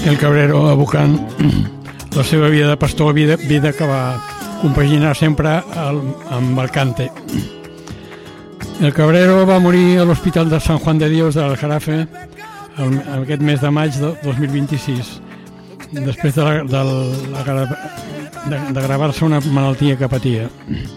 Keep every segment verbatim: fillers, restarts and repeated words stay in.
el Cabrero abocant la seva vida de pastor, vida, vida que va compaginar sempre el, amb el cante. El Cabrero va morir a l'Hospital de San Juan de Dios de l'Aljarafe el, aquest mes de maig de dos mil vint-i-sis, després de, la, de, la, de, de gravar-se una malaltia que patia.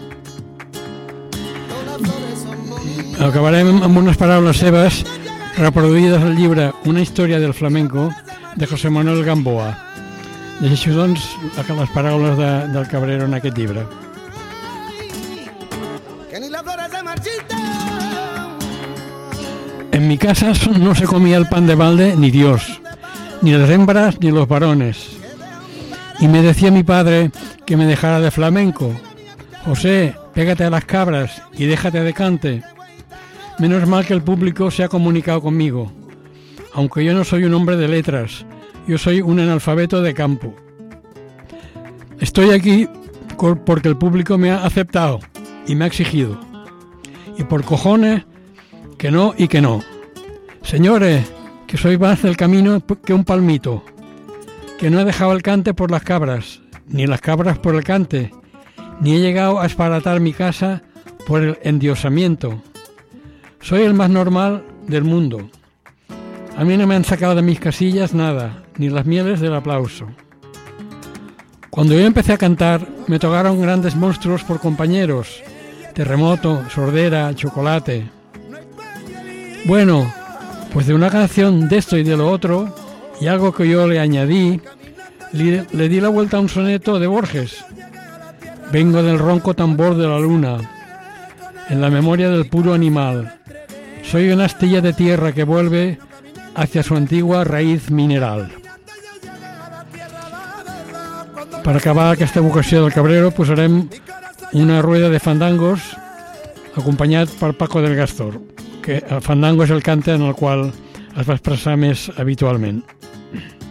Acabarem amb unes paraules seves reproduïdes al llibre Una història del flamenco de José Manuel Gamboa. Llegeixo, doncs, les paraules de, del Cabrero en aquest llibre. En mi casa no se comía el pan de balde ni Dios, ni las hembras ni los varones. Y me decía mi padre que me dejara de flamenco. José, pégate a las cabras y déjate de cante. Menos mal que el público se ha comunicado conmigo. Aunque yo no soy un hombre de letras, yo soy un analfabeto de campo. Estoy aquí porque el público me ha aceptado y me ha exigido. Y por cojones, que no y que no. Señores, que soy más del camino que un palmito, que no he dejado el cante por las cabras, ni las cabras por el cante, ni he llegado a esparatar mi casa por el endiosamiento. Soy el más normal del mundo. A mí no me han sacado de mis casillas nada, ni las mieles del aplauso. Cuando yo empecé a cantar, me tocaron grandes monstruos por compañeros. Terremoto, Sordera, Chocolate. Bueno, pues de una canción de esto y de lo otro, y algo que yo le añadí, le, le di la vuelta a un soneto de Borges. Vengo del ronco tambor de la luna, en la memoria del puro animal. Soy una astilla de tierra que vuelve hacia su antigua raíz mineral. Per acabar aquesta vocació del Cabrero posarem una rueda de fandangos acompanyat per Paco del Gastor, que el fandango és el cante en el qual es va expressar més habitualment.